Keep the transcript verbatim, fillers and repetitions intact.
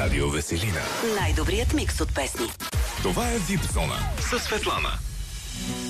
Радио Веселина. Най-добрият микс от песни. Това е Вип Зона със Светлана.